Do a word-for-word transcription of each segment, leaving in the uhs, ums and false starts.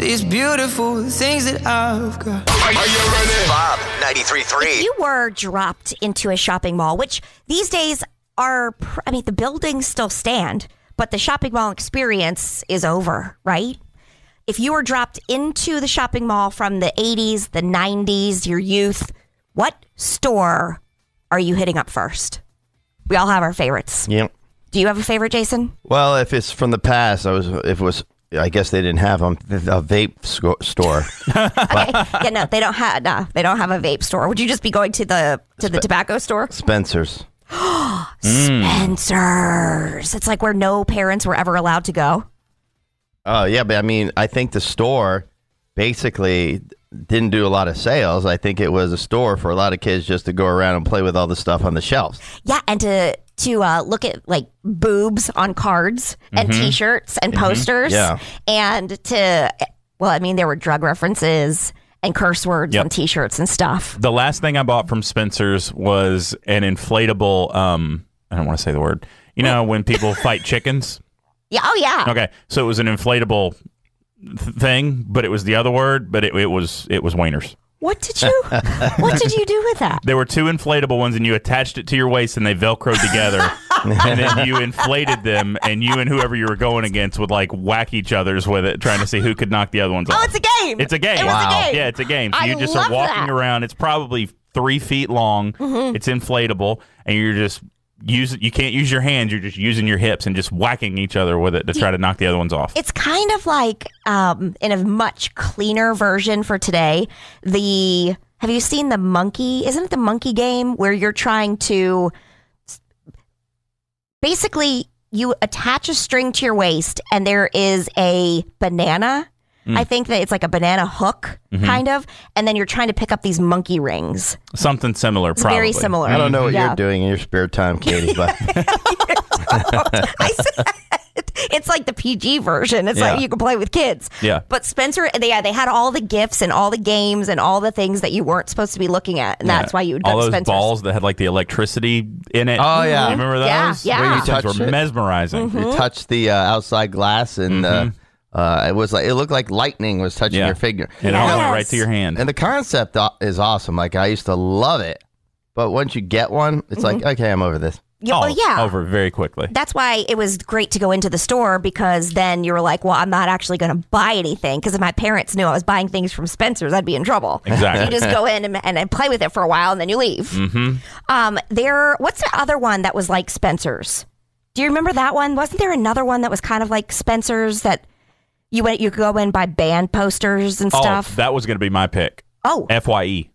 these beautiful things that I've got. Are you ready? Bob, ninety-three point three. If you were dropped into a shopping mall, which these days are, pr- I mean, the buildings still stand, but the shopping mall experience is over, right? If you were dropped into the shopping mall from the eighties, the nineties, your youth, what store are you hitting up first? We all have our favorites. Yep. Do you have a favorite, Jason? Well, if it's from the past, I was. If it was, I guess they didn't have them. A vape sco- store. Okay. Yeah, no, they don't have. No, they don't have a vape store. Would you just be going to the to the Spe- tobacco store? Spencer's. Spencer's. It's like where no parents were ever allowed to go. Oh yeah, but I mean, I think the store basically didn't do a lot of sales. I think it was a store for a lot of kids just to go around and play with all the stuff on the shelves. Yeah, and to to uh, look at like boobs on cards and Mhm. T-shirts and posters. Yeah. And to, well, I mean, there were drug references and curse words Yep. on T-shirts and stuff. The last thing I bought from Spencer's was an inflatable, um, I don't want to say the word, you know, when people fight chickens. Yeah. Oh, yeah. Okay. So it was an inflatable th- thing, but it was the other word, but it, it was it was wieners. What did you? What did you do with that? There were two inflatable ones, and you attached it to your waist, and they velcroed together. And then you inflated them, and you and whoever you were going against would like whack each other's with it, trying to see who could knock the other ones off. Oh, it's a game. It's a game. It was wow. a game. Yeah, it's a game. So I you just love are walking that. around. It's probably three feet long. Mhm. It's inflatable, and you're just use. You can't use your hands. You're just using your hips and just whacking each other with it to try to knock the other ones off. It's kind of like, um, in a much cleaner version for today, the, have you seen the monkey? Isn't it the monkey game where you're trying to, basically you attach a string to your waist and there is a banana. Mm. I think that it's like a banana hook, Mhm. kind of, and then you're trying to pick up these monkey rings. Something similar, It's probably. very similar. I don't know what Yeah. you're doing in your spare time, Katie, but I said it's like the P G version. It's Yeah. like you can play with kids. Yeah. But Spencer, they yeah, they had all the gifts and all the games and all the things that you weren't supposed to be looking at, and that's Yeah. why you would go all to those Spencer's. balls that had like the electricity in it. Oh, yeah. You remember those? Yeah, yeah. Where you Those things touch were it. mesmerizing. Mm-hmm. you touched the uh, outside glass, and uh, uh, it was like it looked like lightning was touching Yeah. your finger. And it all went Yes. right to your hand. And the concept o- is awesome. Like I used to love it, but once you get one, it's like okay, I'm over this. Yeah, oh, well, yeah. over very quickly. That's why it was great to go into the store, because then you were like, well, I'm not actually going to buy anything, because if my parents knew I was buying things from Spencer's, I'd be in trouble. Exactly. You just go in and, and, and play with it for a while, and then you leave. Mm-hmm. Um, there. What's the other one that was like Spencer's? Do you remember that one? Wasn't there another one that was kind of like Spencer's that you went, you could go in buy band posters and Oh, stuff? that was going to be my pick. Oh, F Y E.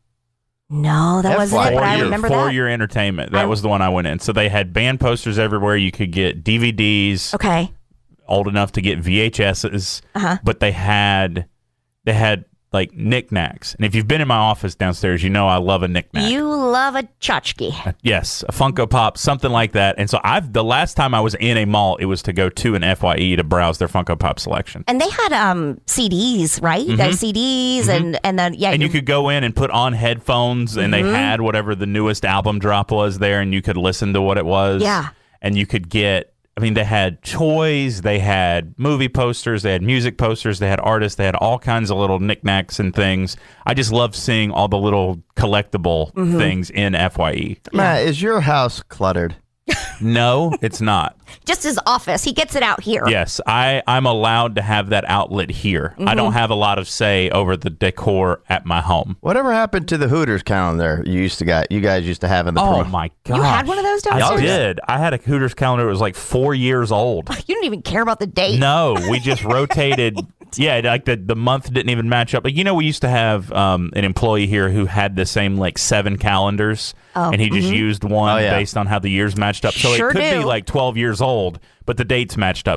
no, that wasn't it. For But I your, remember for that. your entertainment. That I- was the one I went in. So they had band posters everywhere. You could get D V Ds, Okay. old enough to get V H S's, Uh-huh. but they had they had like knickknacks. And if you've been in my office downstairs, you know I love a knickknack. You love a tchotchke. Yes, a Funko Pop, something like that. And so I've the last time I was in a mall, it was to go to an F Y E to browse their Funko Pop selection. And they had um C Ds, right? Those C Ds and and then yeah, Mm-hmm. And you could go in and put on headphones, and Mm-hmm. they had whatever the newest album drop was there, and you could listen to what it was. Yeah. And you could get, I mean, they had toys, they had movie posters, they had music posters, they had artists, they had all kinds of little knickknacks and things. I just loved seeing all the little collectible Mm-hmm. things in F Y E. Matt, is your house cluttered? No, it's not. just his office. He gets it out here. Yes, I, I'm allowed to have that outlet here. I don't Mm-hmm. have a lot of say over the decor at my home. Whatever happened to the Hooters calendar you used to got? You guys used to have in the Oh promo? my god! You had one of those I downstairs? did. I had a Hooters calendar. It was like four years old. You don't even care about the date. No, we just rotated. Yeah, like the, the month didn't even match up. Like, you know, we used to have um, an employee here who had the same like seven calendars, Oh, and he just used one Oh, yeah. based on how the years matched up. So Sure it could do. be like twelve years old, but the dates matched up.